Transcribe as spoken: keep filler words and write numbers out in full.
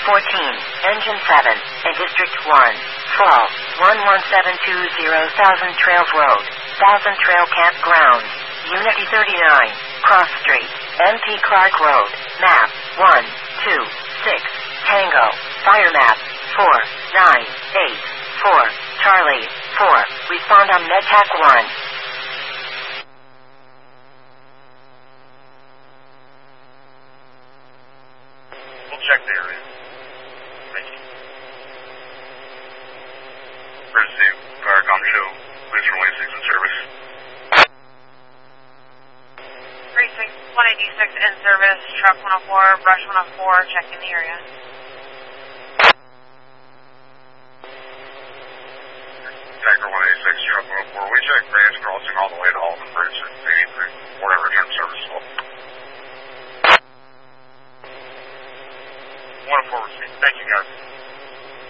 fourteen, Engine seven, and District one. Fall, one one seven two zero Thousand Trails Road, Thousand Trail Campground, Unity thirty-nine, Cross Street, M P Clark Road, map, one two six, Tango, fire map, four nine eight four, Charlie, four, respond on MedTac one. We'll check the area. Thank you. Receive, Paracom show, please from one eighty-six in service. Precinct one eighty-six in service, truck one oh four, brush one oh four, checking the area. Tiger one eighty-six, truck one oh four, we check branch crossing all the way to Alton Bridge at eighty-three, whatever return service level. one oh four received, thank you guys.